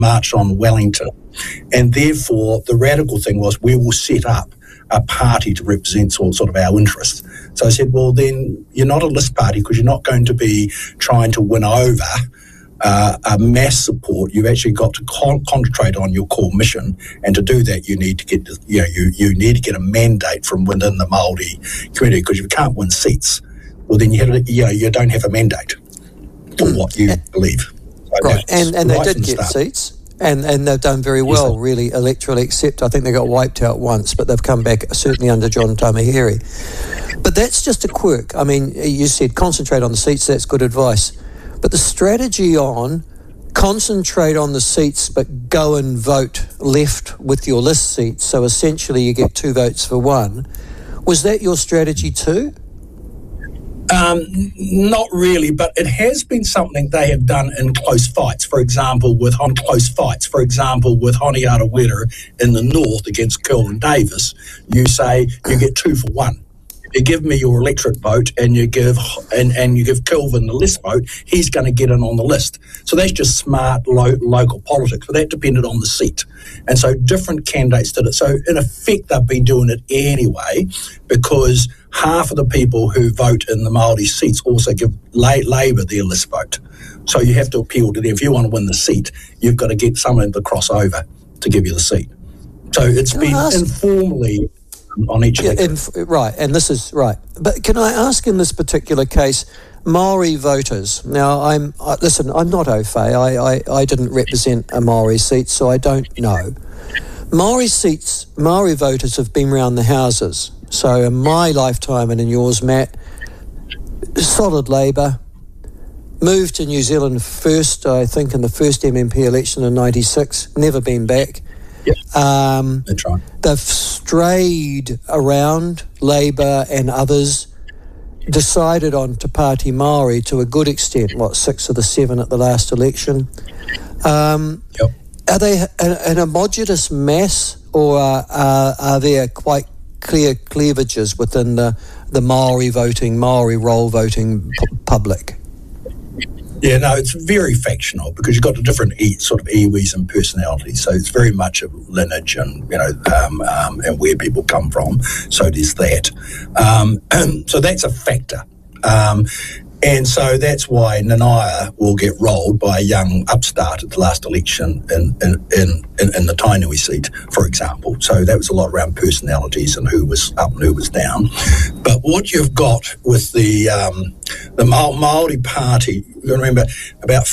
marched on Wellington. And therefore, the radical thing was, we will set up a party to represent sort of our interests. So I said, well, then you're not a list party because you're not going to be trying to win over a mass support. You've actually got to concentrate on your core mission, and to do that, you need to get you need to get a mandate from within the Māori community, because if you can't win seats, well, then you don't have a mandate for what you believe. So right, and they did get seats. And they've done very well, really, electorally, except I think they got wiped out once, but they've come back, certainly under John Tamihere. But that's just a quirk. I mean, you said concentrate on the seats, that's good advice. But the strategy on concentrate on the seats but go and vote left with your list seats, so essentially you get 2 votes for 1, was that your strategy too? Not really, but it has been something they have done in close fights. For example, with Honiara in the north against Kelvin Davis, you say you get 2 for 1. You give me your electorate vote, and you give Kelvin the list vote, he's going to get in on the list. So that's just smart local politics, but that depended on the seat. And so different candidates did it. So in effect, they've been doing it anyway, because half of the people who vote in the Māori seats also give Labour their list vote. So you have to appeal to them. If you want to win the seat, you've got to get someone to cross over to give you the seat. So it's been informally on each right, and this is right. But can I ask, in this particular case, Māori voters? Now, I'm not au fait. I didn't represent a Māori seat, so I don't know. Māori voters have been round the houses. So in my lifetime and in yours, Matt, solid Labour, moved to New Zealand first, I think, in the first MMP election in 96, never been back. Yep. That's right. They've strayed around, Labour and others, decided on Te Pāti Māori to a good extent, 6 of the 7 at the last election. Yep. Are they an homogenous mass, or are there quite clear cleavages within the Māori roll voting public? Yeah, no, it's very factional, because you've got the different sort of iwis and personalities. So it's very much of lineage and, and where people come from. So there's that. So that's a factor. And so that's why Nanaia will get rolled by a young upstart at the last election in the Tainui seat, for example. So that was a lot around personalities and who was up and who was down. But what you've got with the Māori Party, you've got to remember, about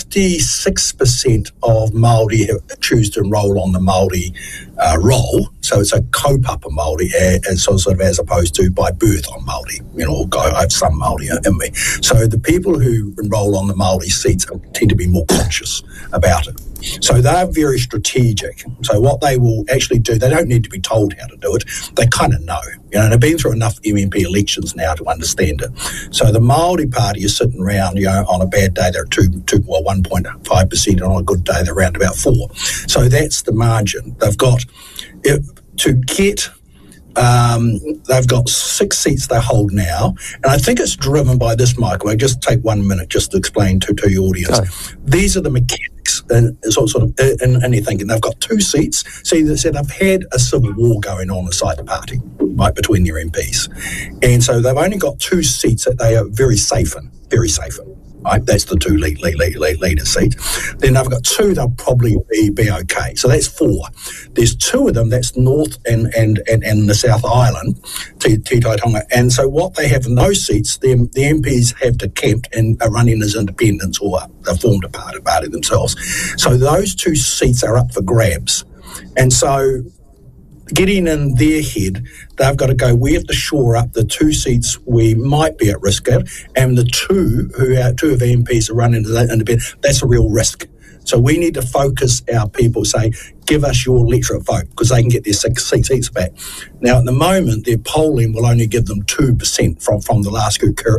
56% of Māori choose to enrol on the Māori roll. So it's a kaupapa Māori, and sort of as opposed to by birth on Māori. I have some Māori in me. So the people who enrol on the Māori seats tend to be more conscious about it. So they're very strategic. So what they will actually do, they don't need to be told how to do it. They kind of know. They've been through enough MMP elections now to understand it. So the Māori Party is sitting around, on a bad day they're 1.5%, and on a good day they're around about 4%. So that's the margin. They've got they've got 6 seats they hold now, and I think it's driven by this, Michael. I just take 1 minute just to explain to your audience. Okay. These are the mechanics, and and you're thinking they've got 2 seats. See, they said they've had a civil war going on inside the party, right, between their MPs, and so they've only got 2 seats that they are very safe in. Right, that's the 2 leader seats. Then they've got 2 they'll probably be okay. So that's 4. There's 2 of them that's North and the South Island, Te Taitonga. And so what they have in those seats, the MPs have decamped and are running as independents, or they've formed a party themselves. So those 2 seats are up for grabs. And so getting in their head, they've got to go, we have to shore up the 2 seats we might be at risk of, and the 2 of our MPs are running as independent, that's a real risk. So we need to focus our people, say, give us your electorate vote, because they can get their 6 seats back. Now, at the moment, their polling will only give them 2% from the last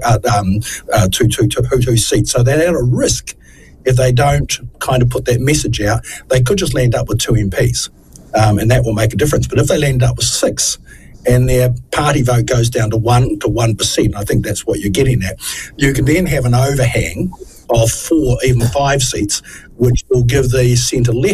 2 seats. So they're at a risk. If they don't kind of put that message out, they could just land up with 2 MPs. And that will make a difference. But if they land up with 6 and their party vote goes down to 1%, I think that's what you're getting at, you can then have an overhang of 4, even 5 seats, which will give the centre-left